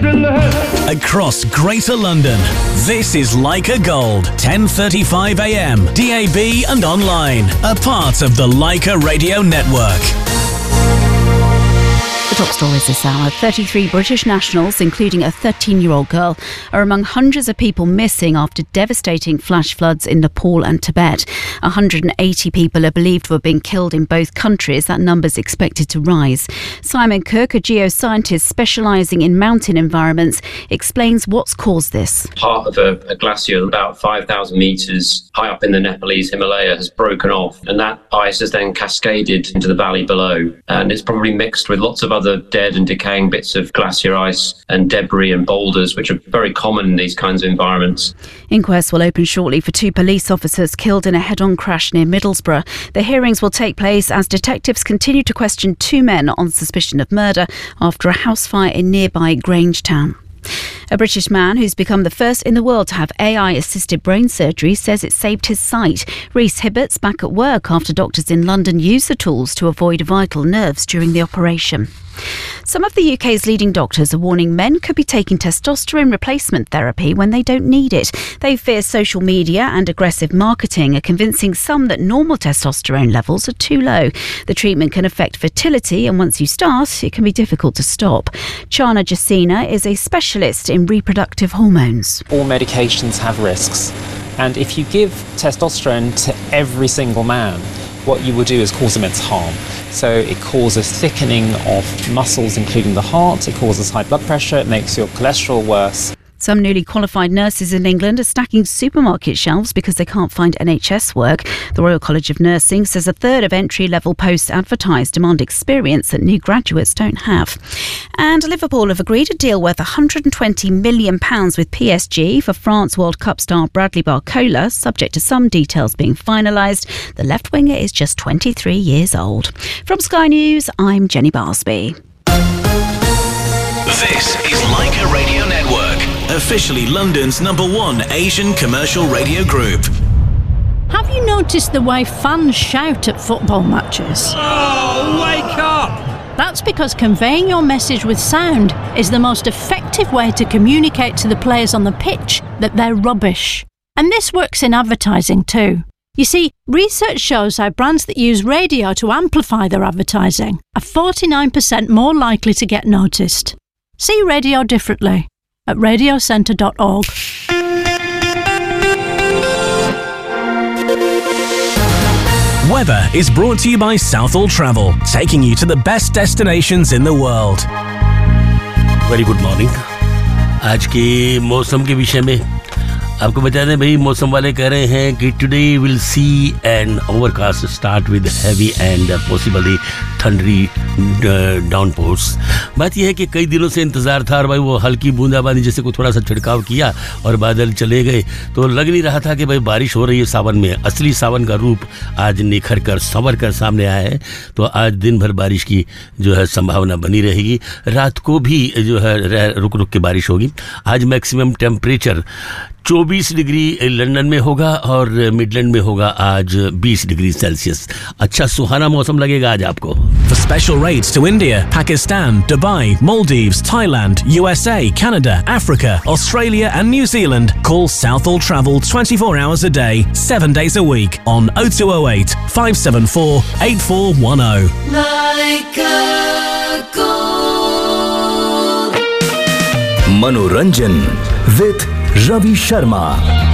Across Greater London, this is Leica Gold, 10:35 a.m, DAB and online, a part of the Leica Radio Network. The top stories this hour. 33 British nationals, including a 13-year-old girl, are among hundreds of people missing after devastating flash floods in Nepal and Tibet. 180 people are believed to have been killed in both countries. That number's expected to rise. Simon Cook, a geoscientist specialising in mountain environments, explains what's caused this. Part of a glacier about 5,000 metres high up in the Nepalese Himalaya has broken off, and that ice has then cascaded into the valley below, and it's probably mixed with lots of other dead and decaying bits of glacier ice and debris and boulders, which are very common in these kinds of environments. Inquests will open shortly for 2 police officers killed in a head-on crash near Middlesbrough. The hearings will take place as detectives continue to question 2 men on suspicion of murder after a house fire in nearby Grangetown. A British man who's become the first in the world to have AI-assisted brain surgery says it saved his sight. Rhys Hibbert's back at work after doctors in London used the tools to avoid vital nerves during the operation. Some of the UK's leading doctors are warning men could be taking testosterone replacement therapy when they don't need it. They fear social media and aggressive marketing are convincing some that normal testosterone levels are too low. The treatment can affect fertility, and once you start, it can be difficult to stop. Chana Jacina is a specialist in reproductive hormones. All medications have risks, and if you give testosterone to every single man, what you will do is cause immense harm. So it causes thickening of muscles, including the heart. It causes high blood pressure. It makes your cholesterol worse. Some newly qualified nurses in England are stacking supermarket shelves because they can't find NHS work. The Royal College of Nursing says a third of entry-level posts advertised demand experience that new graduates don't have. And Liverpool have agreed a deal worth £120 million with PSG for France World Cup star Bradley Barcola, subject to some details being finalised. The left-winger is just 23 years old. From Sky News, I'm Jenny Barsby. This is Leica Radio Network, officially London's #1 Asian commercial radio group. Have you noticed the way fans shout at football matches? Oh, wake up! That's because conveying your message with sound is the most effective way to communicate to the players on the pitch that they're rubbish. And this works in advertising too. You see, research shows how brands that use radio to amplify their advertising are 49% more likely to get noticed. See radio differently at radiocentre.org. Weather is brought to you by Southall Travel, taking you to the best destinations in the world. Very good morning. आज के मौसम के विषय में आपको बता दें भाई, मौसम वाले कह रहे हैं कि today will C N overcast start with heavy and possibly थंडरी डाउनपोर्स। बात यह है कि कई दिनों से इंतज़ार था और भाई वो हल्की बूंदाबांदी जैसे को थोड़ा सा छिड़काव किया और बादल चले गए, तो लग नहीं रहा था कि भाई बारिश हो रही है सावन में। असली सावन का रूप आज निखर कर संवर कर सामने आया है, तो आज दिन भर बारिश की जो है संभावना बनी रहेगी। रात को भी जो है रुक रुक के बारिश होगी। आज मैक्सिमम टेम्परेचर 24 डिग्री लंदन में होगा और मिडलैंड में होगा आज 20 डिग्री सेल्सियस। अच्छा सुहाना मौसम लगेगा आज आपको। For special rates to India, Pakistan, Dubai, Maldives, Thailand, USA, Canada, Africa, Australia and New Zealand, call Southall Travel 24 hours a day, 7 days a week on 0208 574 8410. Leica Gold. Manoranjan with Ravi Sharma.